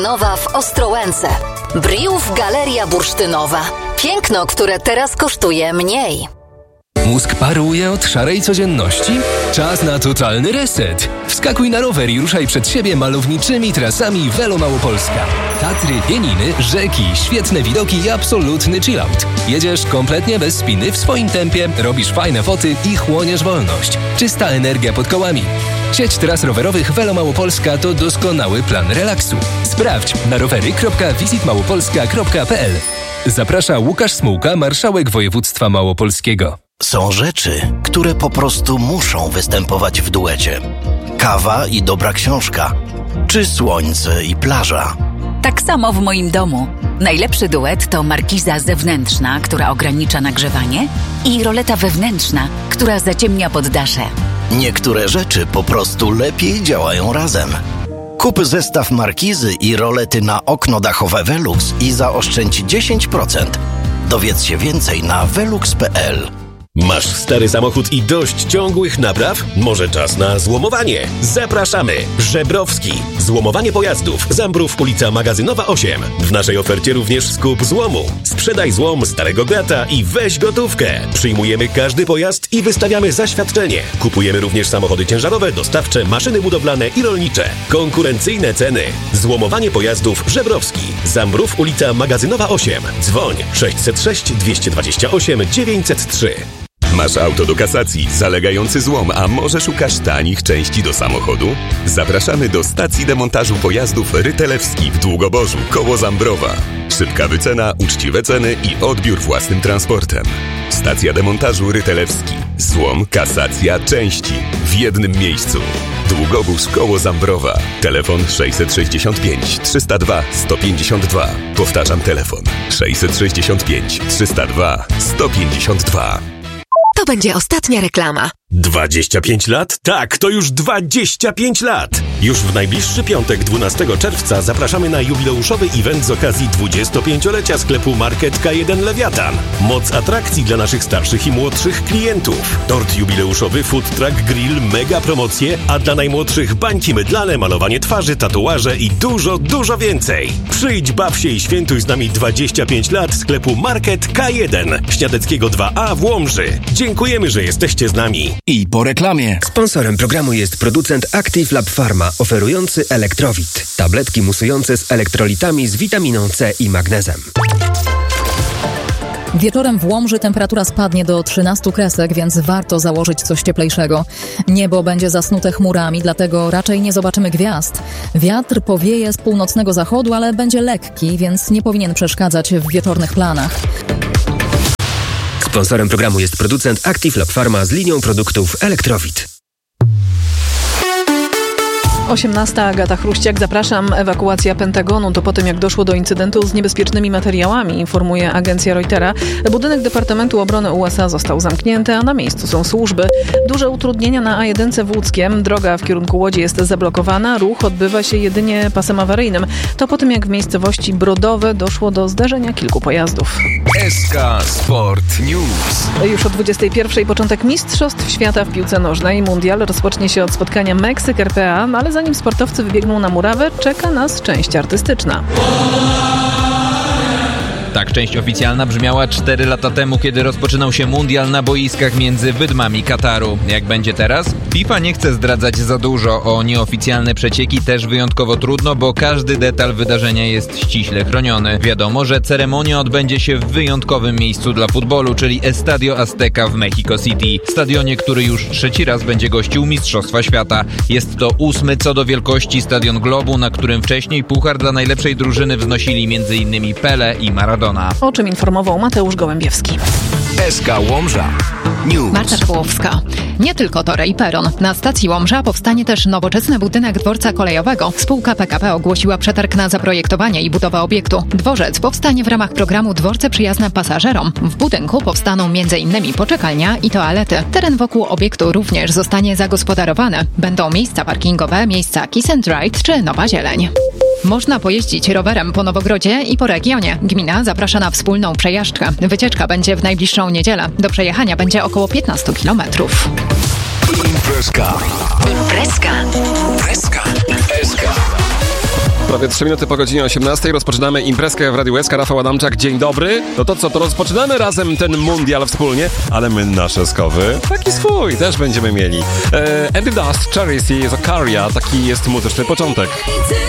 Nowa w Ostrołęce. Briów Galeria Bursztynowa. Piękno, które teraz kosztuje mniej. Mózg paruje od szarej codzienności? Czas na totalny reset. Wskakuj na rower i ruszaj przed siebie malowniczymi trasami Velo Małopolska. Tatry, pieniny, rzeki, świetne widoki i absolutny chillout. Jedziesz kompletnie bez spiny w swoim tempie, robisz fajne foty i chłoniesz wolność. Czysta energia pod kołami. Sieć tras rowerowych Velo Małopolska to doskonały plan relaksu. Sprawdź na rowery.visitmałopolska.pl. Zaprasza Łukasz Smułka, marszałek województwa małopolskiego. Są rzeczy, które po prostu muszą występować w duecie. Kawa i dobra książka, czy słońce i plaża. Tak samo w moim domu. Najlepszy duet to markiza zewnętrzna, która ogranicza nagrzewanie, i roleta wewnętrzna, która zaciemnia poddasze. Niektóre rzeczy po prostu lepiej działają razem. Kup zestaw markizy i rolety na okno dachowe Velux i zaoszczędź 10%. Dowiedz się więcej na velux.pl. Masz stary samochód i dość ciągłych napraw? Może czas na złomowanie? Zapraszamy! Żebrowski. Złomowanie pojazdów. Zambrów, ulica Magazynowa 8. W naszej ofercie również skup złomu. Sprzedaj złom starego grata i weź gotówkę. Przyjmujemy każdy pojazd i wystawiamy zaświadczenie. Kupujemy również samochody ciężarowe, dostawcze, maszyny budowlane i rolnicze. Konkurencyjne ceny. Złomowanie pojazdów Żebrowski. Zambrów, ulica Magazynowa 8. Dzwoń 606 228 903. Masz auto do kasacji, zalegający złom, a może szukasz tanich części do samochodu? Zapraszamy do stacji demontażu pojazdów Rytelewski w Długoborzu, koło Zambrowa. Szybka wycena, uczciwe ceny i odbiór własnym transportem. Stacja demontażu Rytelewski. Złom, kasacja, części w jednym miejscu. Długobóz koło Zambrowa. Telefon 665 302 152. Powtarzam telefon 665 302 152. To będzie ostatnia reklama. 25 lat? Tak, to już 25 lat! Już w najbliższy piątek, 12 czerwca, zapraszamy na jubileuszowy event z okazji 25-lecia sklepu Market K1 Lewiatan. Moc atrakcji dla naszych starszych i młodszych klientów. Tort jubileuszowy, food truck, grill, mega promocje, a dla najmłodszych bańki mydlane, malowanie twarzy, tatuaże i dużo, dużo więcej. Przyjdź, baw się i świętuj z nami 25 lat sklepu Market K1 Śniadeckiego 2A w Łomży. Dziękujemy, że jesteście z nami. I po reklamie. Sponsorem programu jest producent Active Lab Pharma, oferujący Elektrowit. Tabletki musujące z elektrolitami z witaminą C i magnezem. Wieczorem w Łomży temperatura spadnie do 13 kresek, więc warto założyć coś cieplejszego. Niebo będzie zasnute chmurami, dlatego raczej nie zobaczymy gwiazd. Wiatr powieje z północnego zachodu, ale będzie lekki, więc nie powinien przeszkadzać w wieczornych planach. Sponsorem programu jest producent Active Lab Pharma z linią produktów Elektrowit. 18. Agata Chruściak, zapraszam. Ewakuacja Pentagonu to po tym, jak doszło do incydentu z niebezpiecznymi materiałami, informuje agencja Reutera. Budynek Departamentu Obrony USA został zamknięty, a na miejscu są służby. Duże utrudnienia na A1 w Łódzkiem. Droga w kierunku Łodzi jest zablokowana. Ruch odbywa się jedynie pasem awaryjnym. To po tym, jak w miejscowości Brodowe doszło do zdarzenia kilku pojazdów. SK Sport News. Już o 21:00 początek Mistrzostw Świata w piłce nożnej. Mundial rozpocznie się od spotkania Meksyk-RPA, ale zanim sportowcy wybiegną na murawę, czeka nas część artystyczna. Tak część oficjalna brzmiała 4 lata temu, kiedy rozpoczynał się mundial na boiskach między wydmami Kataru. Jak będzie teraz? FIFA nie chce zdradzać za dużo. O nieoficjalne przecieki też wyjątkowo trudno, bo każdy detal wydarzenia jest ściśle chroniony. Wiadomo, że ceremonia odbędzie się w wyjątkowym miejscu dla futbolu, czyli Estadio Azteca w Mexico City. Stadionie, który już 3. raz będzie gościł Mistrzostwa Świata. Jest to 8. co do wielkości stadion Globu, na którym wcześniej puchar dla najlepszej drużyny wznosili m.in. Pele i Maradona. O czym informował Mateusz Gołębiewski. SK Łomża News. Marta Szkołowska. Nie tylko tory i peron. Na stacji Łomża powstanie też nowoczesny budynek dworca kolejowego. Spółka PKP ogłosiła przetarg na zaprojektowanie i budowę obiektu. Dworzec powstanie w ramach programu Dworce Przyjazne Pasażerom. W budynku powstaną m.in. poczekalnia i toalety. Teren wokół obiektu również zostanie zagospodarowany. Będą miejsca parkingowe, miejsca kiss and ride czy nowa zieleń. Można pojeździć rowerem po Nowogrodzie i po regionie. Gmina zaprasza na wspólną przejażdżkę. Wycieczka będzie w najbliższą niedzielę. Do przejechania będzie około 15 kilometrów. Imprezka. Imprezka. Imprezka. SK. Prawie 3 minuty po godzinie 18 rozpoczynamy imprezkę w Radiu SK. Rafał Adamczak, dzień dobry. No to co, to rozpoczynamy razem ten mundial wspólnie, ale my nasze skowy, taki swój, też będziemy mieli. Andy Dust, Charity, Zakaria, taki jest muzyczny początek.